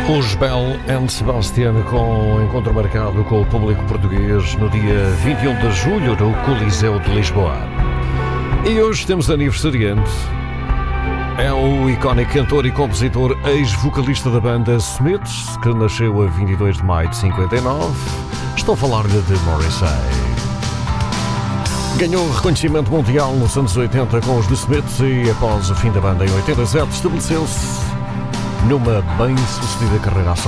Os Bell and Sebastian com encontro marcado com o público português no dia 21 de julho no Coliseu de Lisboa. E hoje temos aniversariante. É o icónico cantor e compositor ex-vocalista da banda Smiths, que nasceu a 22 de maio de 59. Estou a falar-lhe de Morrissey. Ganhou reconhecimento mundial nos anos 80 com os The Smiths e após o fim da banda em 87 estabeleceu-se numa bem-sucedida carreira a solo.